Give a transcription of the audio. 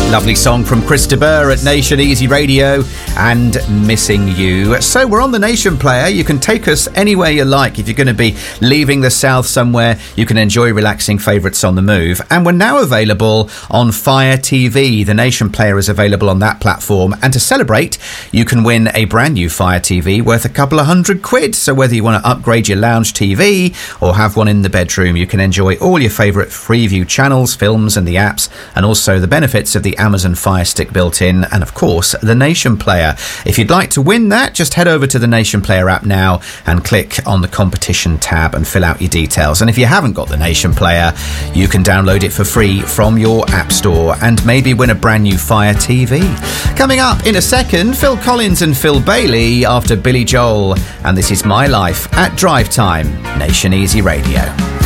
Lovely song from Chris de Burgh at Nation Easy Radio and Missing You. So we're on the Nation Player. You can take us anywhere you like. If you're going to be leaving the south somewhere, you can enjoy relaxing favourites on the move. And we're now available on Fire TV. The Nation Player is available on that platform. And to celebrate, you can win a brand new Fire TV worth a couple of £100. So whether you want to upgrade your lounge TV or have one in the bedroom, you can enjoy all your favourite Freeview channels, films and the apps, and also the benefits of the Amazon Fire Stick built in, and of course the Nation Player. If you'd like to win that, just head over to the Nation Player app now and click on the competition tab and fill out your details. And if you haven't got the Nation Player, you can download it for free from your app store and maybe win a brand new Fire TV. Coming up in a second, Phil Collins and Phil Bailey after Billy Joel, and This Is My Life at Drive Time, Nation Easy Radio.